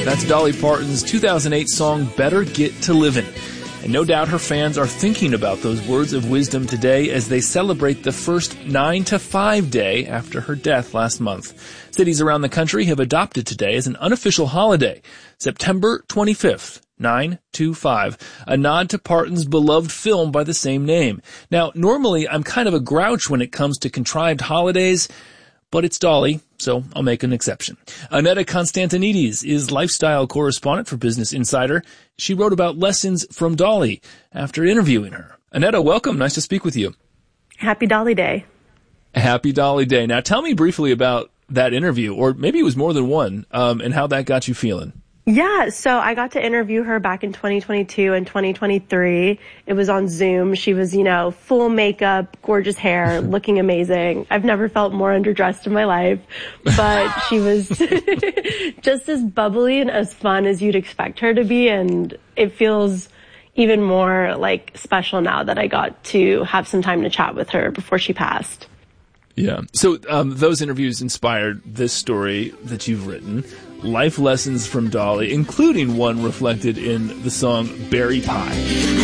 That's Dolly Parton's 2008 song, Better Get to Livin'. And no doubt her fans are thinking about those words of wisdom today as they celebrate the first 9 to 5 day after her death last month. Cities around the country have adopted today as an unofficial holiday, September 25th. 9-2-5, a nod to Parton's beloved film by the same name. Now, normally I'm kind of a grouch when it comes to contrived holidays, but it's Dolly, so I'll make an exception. Annetta Constantinides is lifestyle correspondent for Business Insider. She wrote about lessons from Dolly after interviewing her. Annetta, welcome. Nice to speak with you. Happy Dolly Day. Happy Dolly Day. Now, tell me briefly about that interview, or maybe it was more than one, and how that got you feeling. Yeah, so I got to interview her back in 2022 and 2023. It was on Zoom. She was, full makeup, gorgeous hair, looking amazing. I've never felt more underdressed in my life, but she was just as bubbly and as fun as you'd expect her to be. And it feels even more special now that I got to have some time to chat with her before she passed. Yeah. So those interviews inspired this story that you've written, Life Lessons from Dolly, including one reflected in the song Berry Pie.